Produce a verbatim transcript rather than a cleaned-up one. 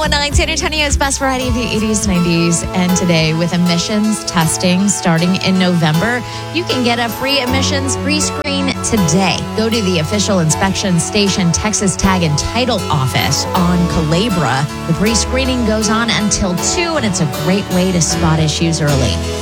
one oh nine San Antonio's best variety of the eighties, nineties, and today with emissions testing starting in November. You can get a free emissions pre-screen today. Go to the official inspection station Texas Tag and Title office on Calabria. The pre-screening goes on until two, and it's a great way to spot issues early.